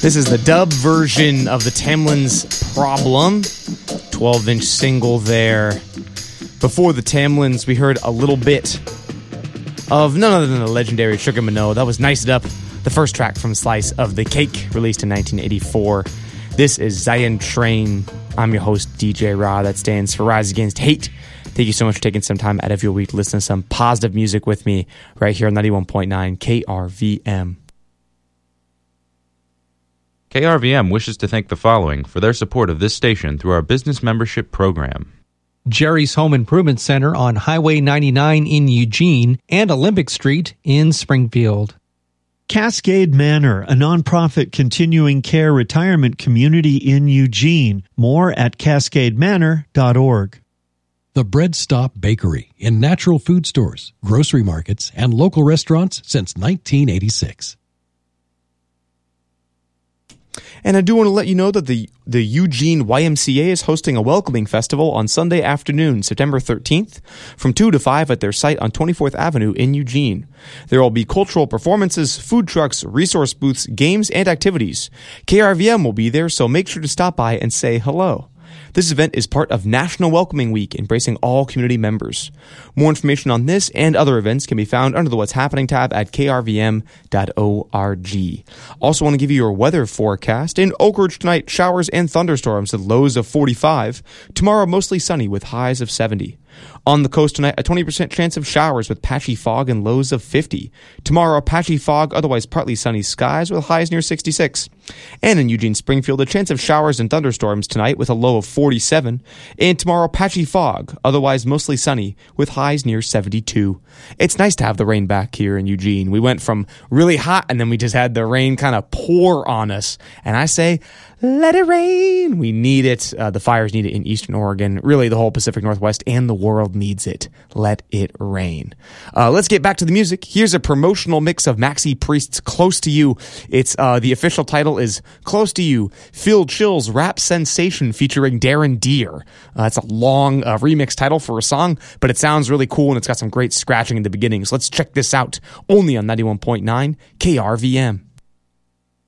This is the dub version of the Tamlin's Problem, 12-inch single there. Before the Tamlins, we heard a little bit of none other than the legendary Sugar Minot. That was Nice It Up, the first track from Slice of the Cake, released in 1984. This is Zion Train. I'm your host, DJ Ra. That stands for Rise Against Hate. Thank you so much for taking some time out of your week to listen to some positive music with me right here on 91.9 KRVM. KRVM wishes to thank the following for their support of this station through our business membership program. Jerry's Home Improvement Center on Highway 99 in Eugene and Olympic Street in Springfield. Cascade Manor, a nonprofit continuing care retirement community in Eugene. More at cascademanor.org. The Bread Stop Bakery in natural food stores, grocery markets, and local restaurants since 1986. And I do want to let you know that the Eugene YMCA is hosting a welcoming festival on Sunday afternoon, September 13th, from 2 to 5 at their site on 24th Avenue in Eugene. There will be cultural performances, food trucks, resource booths, games, and activities. KRVM will be there, so make sure to stop by and say hello. This event is part of National Welcoming Week, embracing all community members. More information on this and other events can be found under the What's Happening tab at krvm.org. Also want to give you your weather forecast. In Oak Ridge tonight, showers and thunderstorms with lows of 45. Tomorrow, mostly sunny with highs of 70. On the coast tonight, a 20% chance of showers with patchy fog and lows of 50. Tomorrow, patchy fog, otherwise partly sunny skies with highs near 66. And in Eugene Springfield, a chance of showers and thunderstorms tonight with a low of 47. And tomorrow, patchy fog, otherwise mostly sunny with highs near 72. It's nice to have the rain back here in Eugene. We went from really hot and then we just had the rain kind of pour on us. And I say, let it rain. We need it. The fires need it in Eastern Oregon. Really, the whole Pacific Northwest and the world needs it. Let it rain. Let's get back to the music. Here's a promotional mix of Maxi Priest's Close to You. It's the official title is Close to You, Phil Chill's Rap Sensation featuring Darren Deer. It's a long remix title for a song, but it sounds really cool and it's got some great scratching in the beginning. So let's check this out. Only on 91.9 KRVM.